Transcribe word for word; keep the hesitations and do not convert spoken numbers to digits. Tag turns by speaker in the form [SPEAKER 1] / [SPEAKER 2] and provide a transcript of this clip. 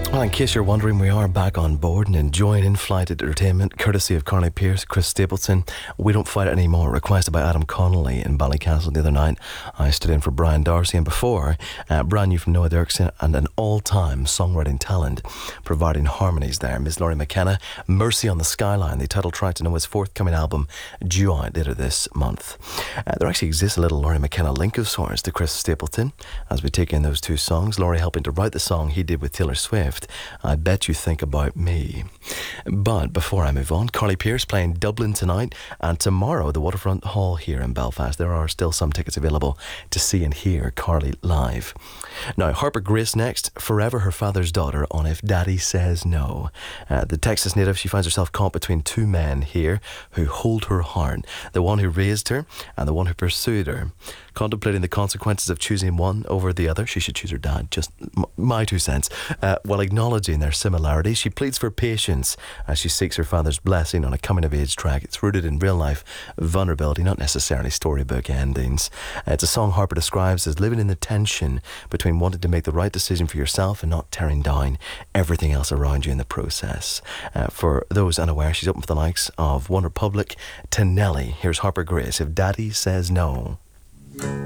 [SPEAKER 1] Well, in case you're wondering, we are back on board and enjoying in-flight entertainment, courtesy of Carly Pearce, Chris Stapleton. We Don't Fight It Anymore, requested by Adam Connolly in Ballycastle the other night. I stood in for Brian Darcy, and before, uh, brand new from Noah Derksen and an all-time songwriting talent, providing harmonies there, Miss Laurie McKenna, Mercy on the Skyline, the title track to Noah's forthcoming album, due out later this month. Uh, there actually exists a little Laurie McKenna link of sorts to Chris Stapleton, as we take in those two songs, Laurie helping to write the song he did with Taylor Swift, I Bet You Think About Me. But before I move on, Carly Pearce playing Dublin tonight, and tomorrow the Waterfront Hall here in Belfast. There are still some tickets available to see and hear Carly live. Now, Harper Grace next, Forever Her Father's Daughter on If Daddy Says No. Uh, the Texas native, she finds herself caught between two men here who hold her heart, the one who raised her and the one who pursued her. Contemplating the consequences of choosing one over the other, she should choose her dad, just m- my two cents. Uh, while acknowledging their similarities, she pleads for patience as she seeks her father's blessing on a coming-of-age track. It's rooted in real-life vulnerability, not necessarily storybook endings. Uh, it's a song Harper describes as living in the tension between wanting to make the right decision for yourself and not tearing down everything else around you in the process. Uh, for those unaware, she's open for the likes of One Republic to Nelly. Here's Harper Grace, If Daddy Says No.